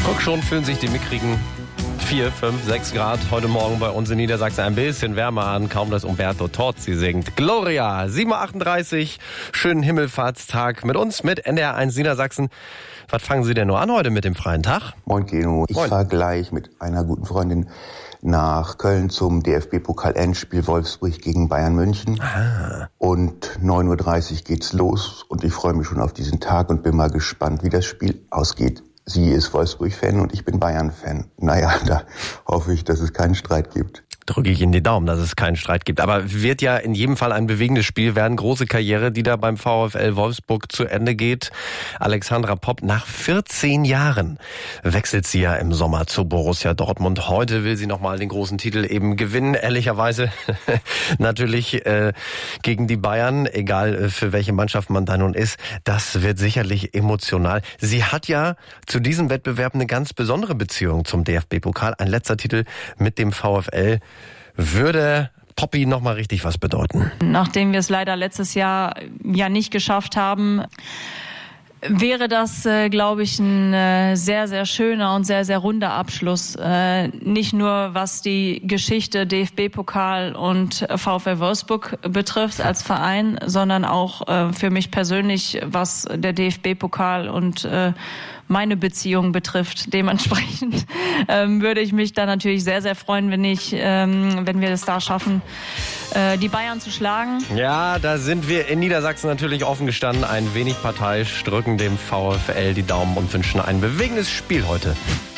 Guck, schon fühlen sich die mickrigen 4, 5, 6 Grad heute Morgen bei uns in Niedersachsen ein bisschen wärmer an. Kaum, dass Umberto Tozzi singt. Gloria, 7.38 Uhr, schönen Himmelfahrtstag mit uns, mit NDR1 Niedersachsen. Was fangen Sie denn nur an heute mit dem freien Tag? Moin Geno, ich fahre gleich mit einer guten Freundin nach Köln zum DFB-Pokal-Endspiel Wolfsburg gegen Bayern München. Und 9.30 Uhr geht's los und ich freue mich schon auf diesen Tag und bin mal gespannt, wie das Spiel ausgeht. Sie ist Wolfsburg-Fan und ich bin Bayern-Fan. Naja, da hoffe ich, dass es keinen Streit gibt. Drücke ich Ihnen die Daumen, dass es keinen Streit gibt. Aber wird ja in jedem Fall ein bewegendes Spiel werden. Große Karriere, die da beim VfL Wolfsburg zu Ende geht. Alexandra Popp, nach 14 Jahren wechselt sie ja im Sommer zu Borussia Dortmund. Heute will sie nochmal den großen Titel eben gewinnen. Ehrlicherweise natürlich gegen die Bayern, egal für welche Mannschaft man da nun ist. Das wird sicherlich emotional. Sie hat ja zu diesem Wettbewerb eine ganz besondere Beziehung zum DFB-Pokal. Ein letzter Titel mit dem VfL würde Poppy noch mal richtig was bedeuten. Nachdem wir es leider letztes Jahr ja nicht geschafft haben, wäre das, glaube ich, ein sehr, sehr schöner und sehr, sehr runder Abschluss. Nicht nur was die Geschichte DFB-Pokal und VfL Wolfsburg betrifft als Verein, sondern auch für mich persönlich, was der DFB-Pokal und meine Beziehung betrifft. Dementsprechend würde ich mich da natürlich sehr, sehr freuen, wenn wir es da schaffen, die Bayern zu schlagen. Ja, da sind wir in Niedersachsen natürlich offen gestanden, ein wenig parteiisch, drücken dem VfL die Daumen und wünschen ein bewegendes Spiel heute.